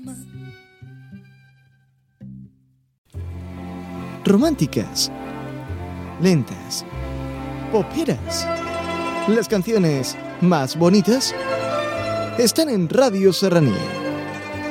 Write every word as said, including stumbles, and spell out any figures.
Románticas, lentas, poperas. Las canciones más bonitas están en Radio Serranía.